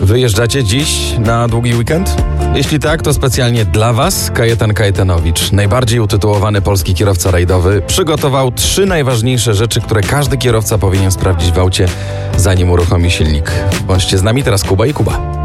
Wyjeżdżacie dziś na długi weekend? Jeśli tak, to specjalnie dla Was Kajetan Kajetanowicz, najbardziej utytułowany polski kierowca rajdowy, przygotował 3 najważniejsze rzeczy, które każdy kierowca powinien sprawdzić w aucie, zanim uruchomi silnik. Bądźcie z nami teraz Kuba i Kuba.